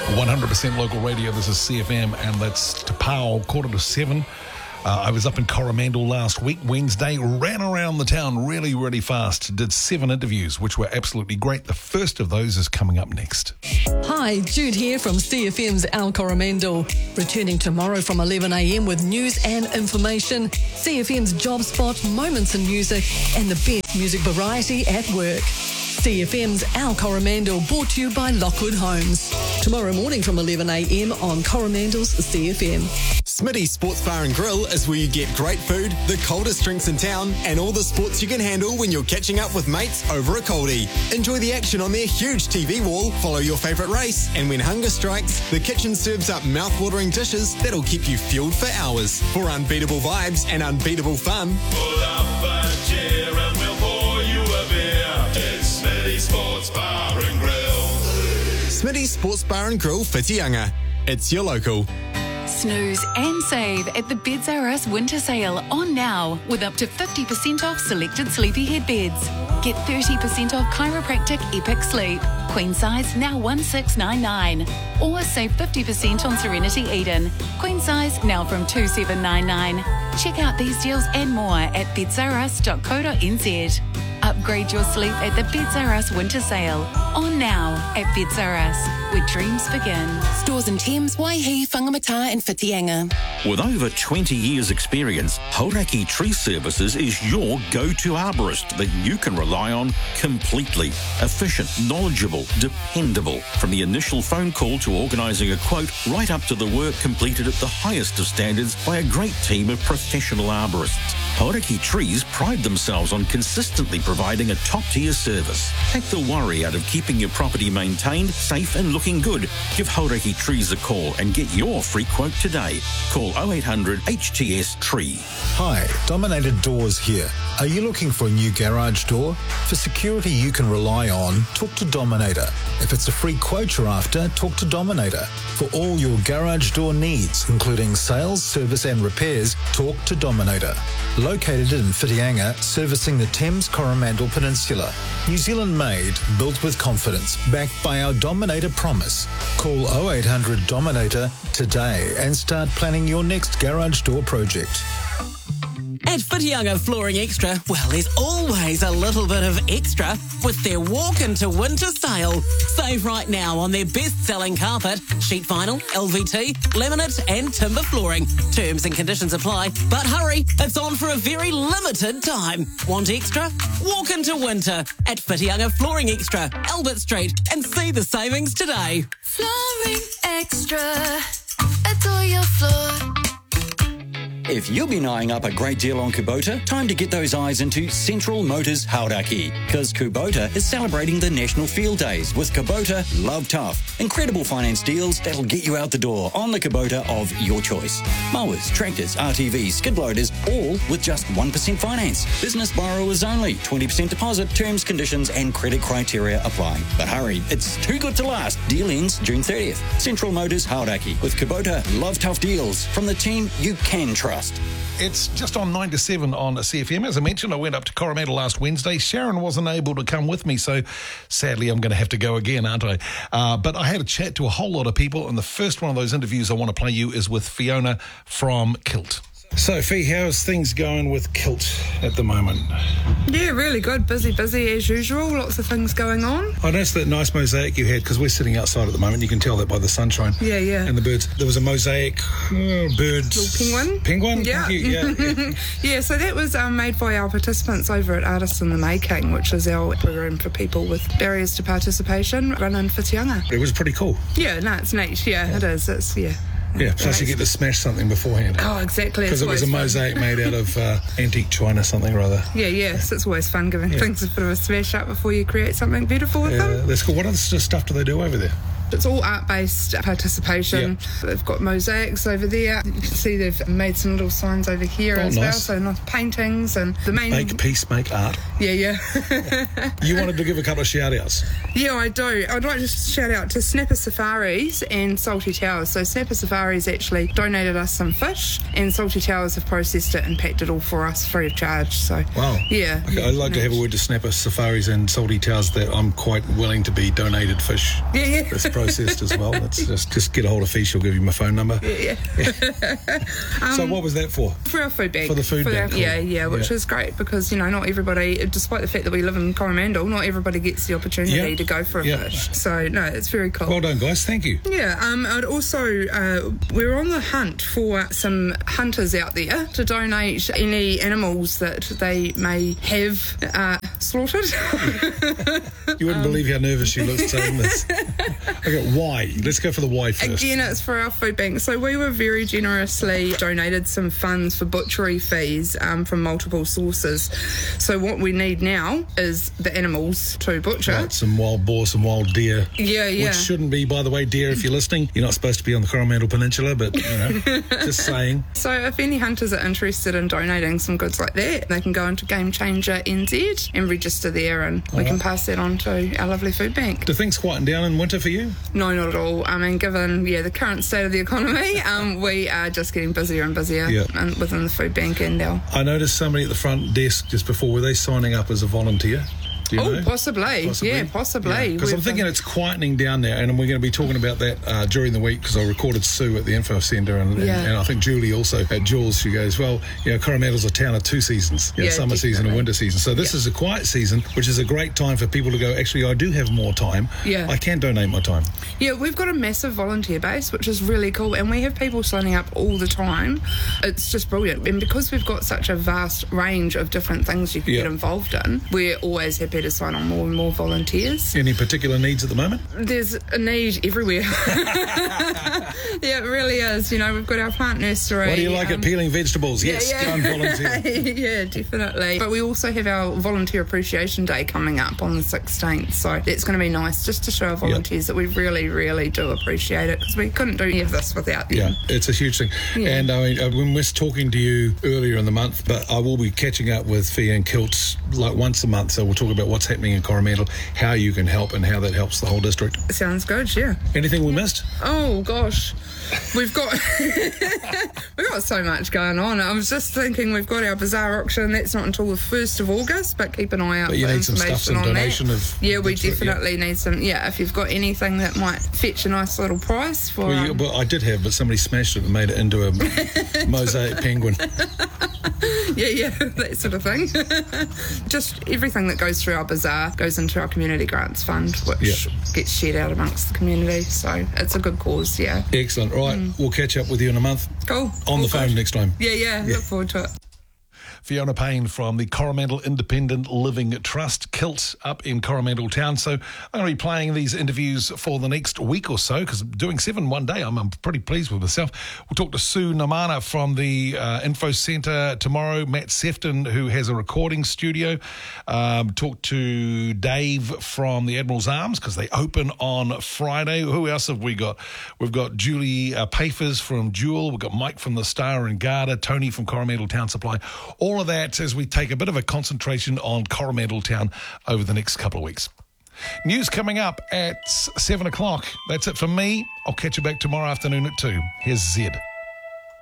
100% local radio. This is CFM, and that's Te Pao, 6:45. I was up in Coromandel last week, Wednesday, ran around the town really, really fast, did 7 interviews, which were absolutely great. The first of those is coming up next. Hi, Jude here from CFM's Al Coromandel. Returning tomorrow from 11 a.m. with news and information, CFM's Job Spot, moments in music, and the best music variety at work. CFM's Al Coromandel, brought to you by Lockwood Homes. Tomorrow morning from 11 a.m. on Coromandel's CFM. Smitty's Sports Bar and Grill is where you get great food, the coldest drinks in town, and all the sports you can handle when you're catching up with mates over a coldie. Enjoy the action on their huge TV wall, follow your favourite race, and when hunger strikes, the kitchen serves up mouth-watering dishes that'll keep you fueled for hours. For unbeatable vibes and unbeatable fun, pull up a chair and we'll pour you a beer. It's Smitty's Sports Bar and Grill. Smitty's Sports Bar and Grill, Whitianga. It's your local. Snooze and save at the Beds R Us winter sale on now with up to 50% off selected sleepyhead beds. Get 30% off chiropractic Epic Sleep. Queen size now $1,699. Or save 50% on Serenity Eden. Queen size now from $2,799. Check out these deals and more at bedsrus.co.nz. Upgrade your sleep at the Beds R Us winter sale. On now at Beds R Us, where dreams begin. Stores in Thames, Waihi, Whangamata and Whitianga. With over 20 years' experience, Hauraki Tree Services is your go-to arborist that you can rely on completely. Efficient, knowledgeable, dependable. From the initial phone call to organising a quote, right up to the work completed at the highest of standards by a great team of professional arborists. Hauraki Trees pride themselves on consistently providing a top-tier service. Take the worry out of keeping your property maintained, safe and looking good. Give Hauraki Trees a call and get your free quote today. Call 0800 HTS Tree. Hi, Dominator Doors here. Are you looking for a new garage door? For security you can rely on, talk to Dominator. If it's a free quote you're after, talk to Dominator. For all your garage door needs, including sales, service and repairs, talk to Dominator. Located in Whitianga, servicing the Thames Coromandel Peninsula. New Zealand made, built with confidence, backed by our Dominator promise. Call 0800 Dominator today and start planning your next garage door project. At Whitianga Flooring Extra, well, there's always a little bit of extra with their walk into winter sale. Save right now on their best-selling carpet, sheet vinyl, LVT, laminate and timber flooring. Terms and conditions apply, but hurry, it's on for a very limited time. Want extra? Walk into winter at Whitianga Flooring Extra, Albert Street, and see the savings today. Flooring Extra, adore your floor. If you've been eyeing up a great deal on Kubota, time to get those eyes into Central Motors Hauraki, because Kubota is celebrating the National Field Days with Kubota Love Tough. Incredible finance deals that'll get you out the door on the Kubota of your choice. Mowers, tractors, RTVs, skid loaders, all with just 1% finance. Business borrowers only, 20% deposit, terms, conditions and credit criteria apply. But hurry, it's too good to last. Deal ends June 30th. Central Motors Hauraki with Kubota Love Tough deals from the team you can trust. It's just on 9 to 7 on CFM. As I mentioned, I went up to Coromandel last Wednesday. Sharon wasn't able to come with me, so sadly I'm going to have to go again, aren't I? But I had a chat to a whole lot of people, and the first one of those interviews I want to play you is with Fiona from Kilt. So, Fee, how's things going with Kilt at the moment? Yeah, really good. Busy as usual. Lots of things going on. I noticed that nice mosaic you had, because we're sitting outside at the moment. You can tell that by the sunshine. Yeah. And the birds. There was a mosaic bird. Little Penguin? Yeah. Thank you. Yeah. Yeah, so that was made by our participants over at Artists in the Making, which is our program for people with barriers to participation, run in Whitianga. It was pretty cool. Yeah, no, it's neat. Yeah, it is. It's, Yeah, plus you get to smash something beforehand. Oh, exactly. Because it was a mosaic made out of antique china, something or other. Yeah, so it's always fun giving things a bit of a smash up before you create something beautiful with them. That's cool. What other stuff do they do over there? It's all art-based participation. Yep. They've got mosaics over there. You can see they've made some little signs over here as well. So nice paintings and the main... Make peace, make art. Yeah. You wanted to give a couple of shout-outs. Yeah, I do. I'd like to shout out to Snapper Safaris and Salty Towers. So Snapper Safaris actually donated us some fish, and Salty Towers have processed it and packed it all for us free of charge. So wow. Yeah. Okay, I'd like to have a word to Snapper Safaris and Salty Towers that I'm quite willing to be donated fish. Yeah. This processed as well. That's just get a hold of Fee. She'll give you my phone number. Yeah. So what was that for? For our food bank. For the food bank. Cool. Yeah, which is great because, not everybody, despite the fact that we live in Coromandel, not everybody gets the opportunity to go for a fish. So, no, it's very cool. Well done, guys. Thank you. Yeah, I'd also, we're on the hunt for some hunters out there to donate any animals that they may have slaughtered. You wouldn't believe how nervous she looks saying this. Okay, why? Let's go for the why first. Again, it's for our food bank. So we were very generously donated some funds for butchery fees from multiple sources. So what we need now is the animals to butcher. Right, some wild boar, some wild deer. Yeah. Which shouldn't be, by the way, deer, if you're listening. You're not supposed to be on the Coromandel Peninsula, but, just saying. So if any hunters are interested in donating some goods like that, they can go into Game Changer NZ and register there, and we can pass that on to our lovely food bank. Do things quieten down in winter for you? No, not at all. I mean, given the current state of the economy, we are just getting busier and busier within the food bank and our... I noticed somebody at the front desk just before. Were they signing up as a volunteer? Possibly. Yeah, possibly. Because I'm thinking it's quietening down there, and we're going to be talking about that during the week, because I recorded Sue at the Info Centre, and I think Julie also at Jules. She goes, well, Coromandel's a town of two seasons, summer season and winter season. So this is a quiet season, which is a great time for people to go, actually, I do have more time. Yeah. I can donate my time. Yeah, we've got a massive volunteer base, which is really cool, and we have people signing up all the time. It's just brilliant. And because we've got such a vast range of different things you can get involved in, we're always happy to sign on more and more volunteers. Any particular needs at the moment? There's a need everywhere. Yeah, it really is. We've got our plant nursery. What do you like at peeling vegetables? Yes, go and volunteer. Yeah, definitely. But we also have our Volunteer Appreciation Day coming up on the 16th, so it's going to be nice just to show our volunteers that we really, really do appreciate it, because we couldn't do any of this without them. Yeah, it's a huge thing. Yeah. And I mean, when we're talking to you earlier in the month, but I will be catching up with Fee and Kilts like once a month, so we'll talk about what's happening in Coromandel, how you can help and how that helps the whole district. Sounds good, yeah. Anything we missed? Oh gosh, we've got so much going on. I was just thinking, we've got our bazaar auction. That's not until the 1st of August, but keep an eye out for information on that. Yeah, we definitely need some. Yeah, if you've got anything that might fetch a nice little price for. Well, I did have, but somebody smashed it and made it into a mosaic penguin. Yeah, that sort of thing. Just everything that goes through our bazaar goes into our community grants fund, which gets shared out amongst the community. So it's a good cause, yeah. Excellent. Right, we'll catch up with you in a month. Cool. On the phone next time. Yeah. Look forward to it. Fiona Payne from the Coromandel Independent Living Trust, Kilt, up in Coromandel Town. So I'm going to be playing these interviews for the next week or so, because doing 7 one day, I'm pretty pleased with myself. We'll talk to Sue Namana from the Info Centre tomorrow, Matt Sefton, who has a recording studio. Talk to Dave from the Admiral's Arms, because they open on Friday. Who else have we got? We've got Julie Pafers from Jewel. We've got Mike from the Star and Garda, Tony from Coromandel Town Supply. All of that as we take a bit of a concentration on Coromandel Town over the next couple of weeks. News coming up at 7 o'clock. That's it from me. I'll catch you back tomorrow afternoon at 2. Here's Zed.